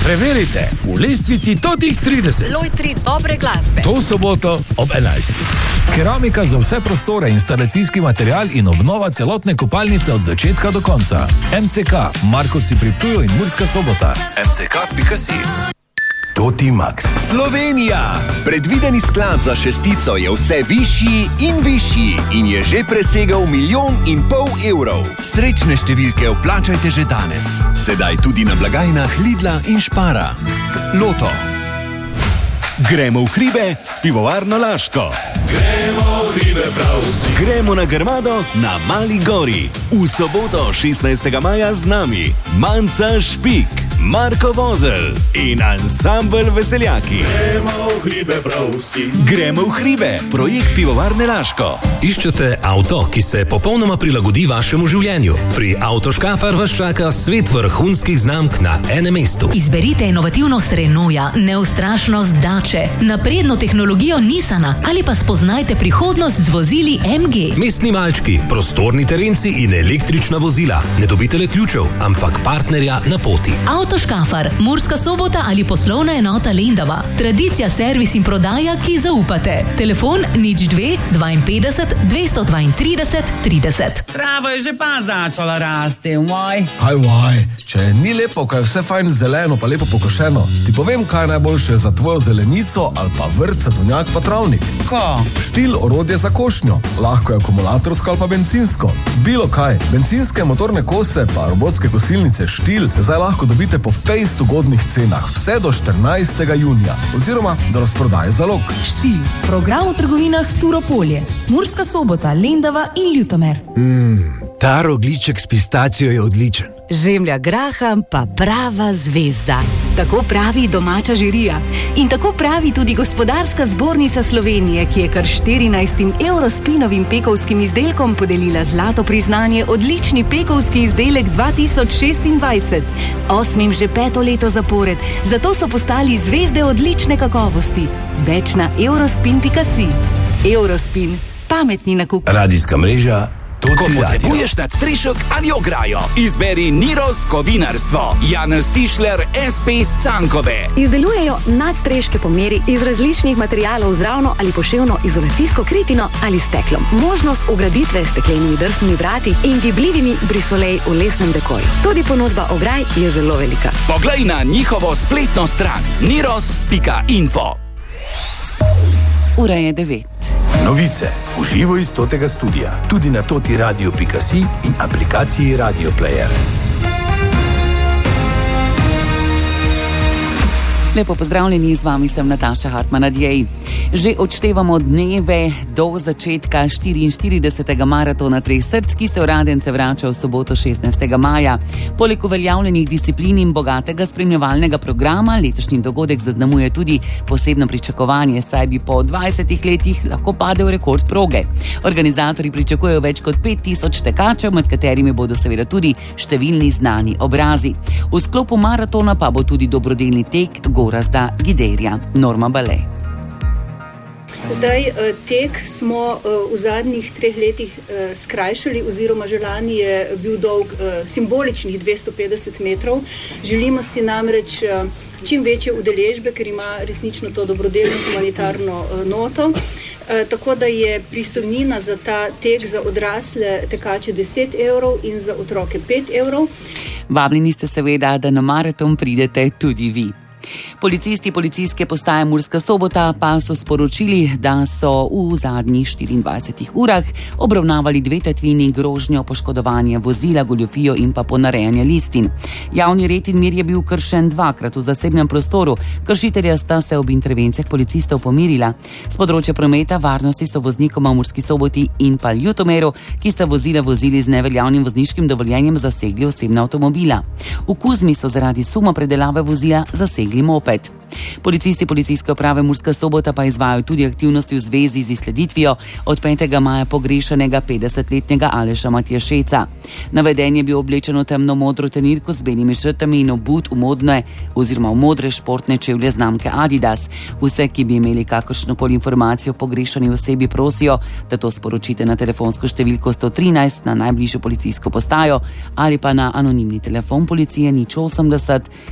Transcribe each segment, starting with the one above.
Preverite v lestvici totih 30. Lojtri dobre glasbe. To soboto ob 11. Keramika za vse prostore, instalacijski material in obnova celotne kopalnice od začetka do konca. MCK, Markovci pri Ptuju in Murska Sobota. mck.si. Toti Max. Slovenija! Predvideni sklad za šestico je vse višji in višji in je že presegel 1,5 milijona evrov. Srečne številke vplačajte že danes. Sedaj tudi na blagajnah Lidla in Špara. Loto. Gremo v hribe s pivovarno Laško. Gremo v hribe prav vsi. Gremo na Grmado na Mali gori. V soboto 16. maja z nami Manca Špik, Marko Vozelj in ansambel Veseljaki. Gremo v hribe prav vsi. Gremo v hribe, projekt pivovarne Laško. Iščete avto, ki se popolnoma prilagodi vašemu življenju? Pri Avtoškafar vas čaka svet vrhunskih znamk na enem mestu. Izberite inovativnost Renaulta, neustrašnost Dače, napredno tehnologijo Nissana ali pa spoznajte prihodnost z vozili MG. Mestni malčki, prostorni terenci in električna vozila. Ne dobite le ključev, ampak partnerja na poti. Avtoškafar, Murska Sobota ali poslovna enota Lendava. Tradicija, servis in prodaja, ki zaupate. Telefon 02 52 232 30. Trava je že pa začala rasti, moj. Kaj vaj, če ni lepo, kaj je vse fajn zeleno pa lepo pokošeno, ti povem, kaj je najboljše za tvojo zelenico ali pa vrt, sadovnjak pa travnik. Ko? Štil orodje za košnjo. Lahko je akumulatorsko ali pa bencinsko. Bilo kaj, bencinske motorne kose pa robotske kosilnice Štil zdaj lahko dobite po fejst ugodnih cenah vse do 14. junija oziroma do razprodaje zalog. Štil, program v trgovinah Turopolje, Murska Sobota, Lendava in Ljutomer. Ta rogljiček s pistacijo je odličen. Žemlja graham pa prava zvezda. Tako pravi domača žirija. In tako pravi tudi Gospodarska zbornica Slovenije, ki je kar 14 Eurospinovim pekovskim izdelkom podelila zlato priznanje odlični pekovski izdelek 2026. 8. že 5. leto zapored, zato so postali zvezde odlične kakovosti. Več na eurospin.si. Eurospin. Pametni nakup. Radijska mreža. Ko potrebuješ nadstrešek ali ograjo, izberi Niros Kovinarstvo. Janez Tišler, SP iz Cankove. Izdelujejo nadstreške po meri iz različnih materialov z ravno ali poševno izolacijsko kritino ali steklom. Možnost ugraditve s steklenimi drsnimi vrati in gibljivimi brisolej v lesnem dekoru. Tudi ponudba ograj je zelo velika. Poglej na njihovo spletno stran niros.info. Ura je 9. Novice v živo iz Totega studia, tudi na totiradio.si in aplikaciji Radio Player. Lepo pozdravljeni, z vami sem Nataša Hartmann-Adjej. Že odštevamo dneve do začetka 44. maratona Treh src, ki se v Radence vrača v soboto 16. maja. Poleg uveljavljenih disciplin in bogatega spremljevalnega programa, letošnji dogodek zaznamuje tudi posebno pričakovanje, saj bi po 20 letih lahko padel rekord proge. Organizatorji pričakujejo več kot 5000 tekačev, med katerimi bodo seveda tudi številni znani obrazi. V sklopu maratona pa bo tudi dobrodelni tek Gorazda Giderja. Norma Bale. Zdaj, tek smo v zadnjih 3 letih skrajšali, oziroma že lani je bil dolg simboličnih 250 metrov. Želimo si namreč čim večje udeležbe, ker ima resnično to dobrodelno humanitarno noto. Tako da je pristojbina za ta tek za odrasle tekače 10 evrov in za otroke 5 evrov. Vabljeni ste seveda, da na maraton pridete tudi vi. Policisti policijske postaje Murska Sobota pa so sporočili, da so v zadnjih 24 urah obravnavali 2 tatvini, grožnjo, poškodovanje vozila, goljofijo in pa ponarejanje listin. Javni red in mir je bil kršen 2-krat v zasebnem prostoru. Kršitelja sta se ob intervencijah policistov pomirila. S področja prometa varnosti so voznikoma v Murski Soboti in pa Ljutomeru, ki sta vozili z neveljavnim vozniškim dovoljenjem, zasegli osebna avtomobila. V Kuzmi so zaradi suma predelave vozila zasegli moped. Policisti policijske uprave Murska Sobota pa izvajajo tudi aktivnosti v zvezi z izsleditvijo od 5. maja pogrešanega 50-letnega Aleša Matjašeca. Naveden je bil oblečen v temno-modro tenirko z belimi šrtami in obut v modre športne čevlje znamke Adidas. Vse, ki bi imeli kakršnokoli informacijo o pogrešani osebi, prosijo, da to sporočite na telefonsko številko 113 na najbližjo policijsko postajo ali pa na anonimni telefon policije 080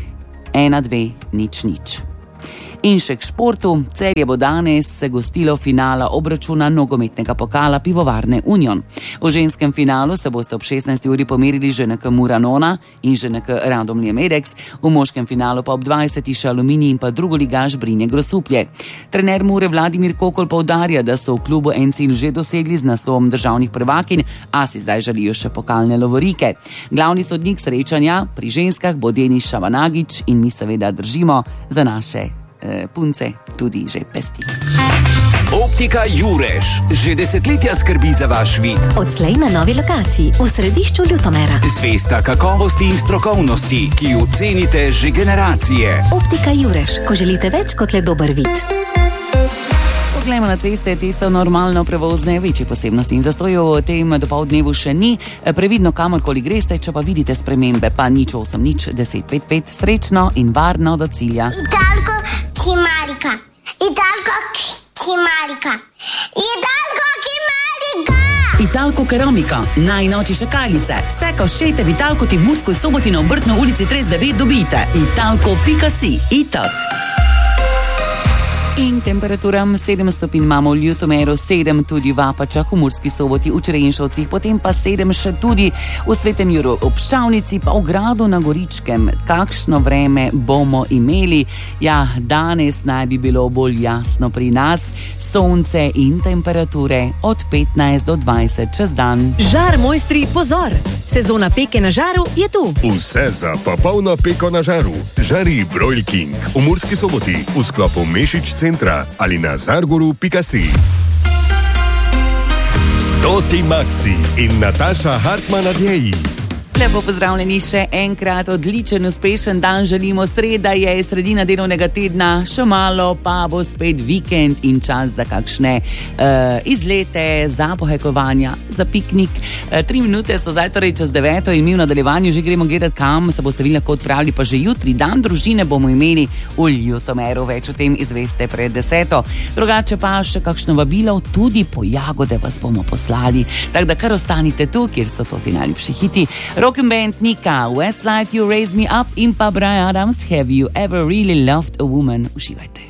1-2-0-0. In še k športu. Celje bo danes gostilo finala obračuna nogometnega pokala Pivovarne Union. V ženskem finalu se boste ob 16. uri pomerili ŽNK Muranona in ŽNK Radomlje Medex, v moškem finalu pa ob 20. še Aluminij in pa drugoligaš Brinje Grosuplje. Trener Mure Vladimir Kokol poudarja, da so v klubu en cilj že dosegli z naslovom državnih prvakinj, a si zdaj želijo še pokalne lovorike. Glavni sodnik srečanja pri ženskah bo Denis Šavanagič in mi seveda držimo za naše punce tudi že pesti. Optika Jureš že desetletja skrbi za vaš vid. Odslej na novi lokaciji v središču Ljutomera. Zvesta kakovosti in strokovnosti, ki jo cenite že generacije. Optika Jureš, ko želite več kot le dober vid. Poglejmo na ceste, te so normalno prevozne, večje posebnosti in zastojev v tem dopoldnevu še ni. Previdno kamorkoli greste, če pa vidite spremembe, pa 080 1055, srečno in varno do cilja. Italko Kimarika, Italko Kimarika, Italko Kimarika. Italko Keramika, najnovejše šakaljice. Vse koščete v Italko ti v Murskoj Soboti na Obrtno ulici 39 dobite. Italko.si, Italko. In temperaturam 7 stopinj imamo v Ljutomeru, 7 tudi v Apačah, v Murski Soboti, v Črenšovcih, potem pa 7 še tudi v Svetem Juru, ob Šavnici, pa v Gradu na Goričkem. Kakšno vreme bomo imeli? Ja, danes naj bi bilo bolj jasno pri nas, sonce in temperature od 15 do 20 čez dan. Žar mojstri, pozor! Sezona peke na žaru je tu. Vse za popolno peko na žaru. Žari Broil King v Murski Soboti, v sklopu Mešič centra ali na zargoru.si. Toti Maxi in Nataša Hartmann-Adjeji. Lepo pozdravljeni še enkrat, odličen, uspešen dan želimo. Sreda je sredina delovnega tedna, še malo pa bo spet vikend in čas za kakšne izlete, za pohajkovanja, za piknik. 3 minute so zdaj torej čez 9 in mi v nadaljevanju že gremo gledati, kam se boste vi lahko odpravili, pa že jutri dan družine bomo imeli v Ljutomeru, več o tem izveste pred 10. Drugače pa še kakšno vabilo, tudi po jagode vas bomo poslali, tako da kar ostanite tu, kjer so to ti najljubši hiti. Rock and Band, Nika, Westlife, You Raise Me Up in pa Bryan Adams, Have You Ever Really Loved a Woman? Uživajte.